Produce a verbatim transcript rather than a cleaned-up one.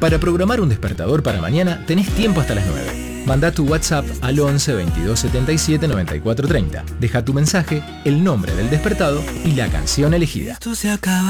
Para programar un despertador para mañana tenés tiempo hasta las nueve. Manda tu WhatsApp al once veintidós setenta y siete noventa y cuatro treinta. Deja tu mensaje, el nombre del despertado y la canción elegida. Esto se acaba.